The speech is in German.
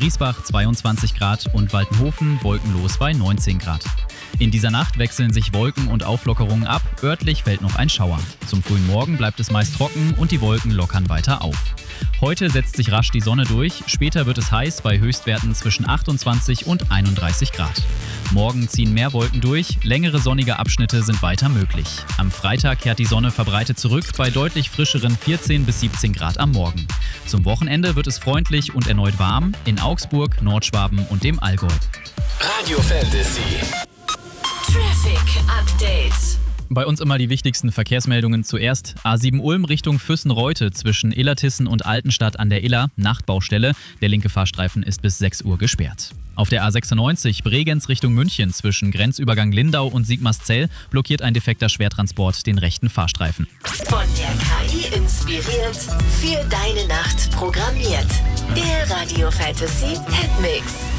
Griesbach 22 Grad und Waltenhofen wolkenlos bei 19 Grad. In dieser Nacht wechseln sich Wolken und Auflockerungen ab, örtlich fällt noch ein Schauer. Zum frühen Morgen bleibt es meist trocken und die Wolken lockern weiter auf. Heute setzt sich rasch die Sonne durch, später wird es heiß bei Höchstwerten zwischen 28 und 31 Grad. Morgen ziehen mehr Wolken durch, längere sonnige Abschnitte sind weiter möglich. Am Freitag kehrt die Sonne verbreitet zurück bei deutlich frischeren 14 bis 17 Grad am Morgen. Zum Wochenende wird es freundlich und erneut warm in Augsburg, Nordschwaben und dem Allgäu. Radio Fantasy. Traffic Update. Bei uns immer die wichtigsten Verkehrsmeldungen zuerst. A7 Ulm Richtung Füssen-Reute zwischen Illertissen und Altenstadt an der Iller, Nachtbaustelle. Der linke Fahrstreifen ist bis 6 Uhr gesperrt. Auf der A96 Bregenz Richtung München zwischen Grenzübergang Lindau und Sigmarszell blockiert ein defekter Schwertransport den rechten Fahrstreifen. Von der KI inspiriert, für deine Nacht programmiert. Der Radio Fantasy Hitmix.